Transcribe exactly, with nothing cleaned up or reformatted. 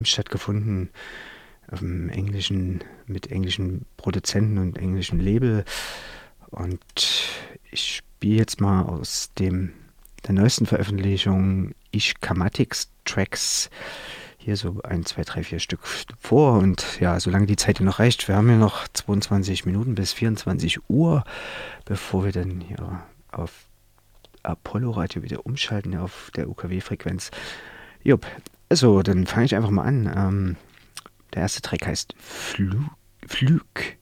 stattgefunden auf'm englischen mit englischen Produzenten und englischen Label. Und ich spiele jetzt mal aus dem der neuesten Veröffentlichung Ishkamatics Tracks hier so ein, zwei, drei, vier Stück vor und ja, solange die Zeit hier noch reicht, wir haben ja noch zweiundzwanzig Minuten bis vierundzwanzig Uhr, bevor wir dann hier auf Apollo Radio wieder umschalten auf der U K W-Frequenz. Jupp, also, dann fange ich einfach mal an. Ähm, der erste Track heißt Flu Flug.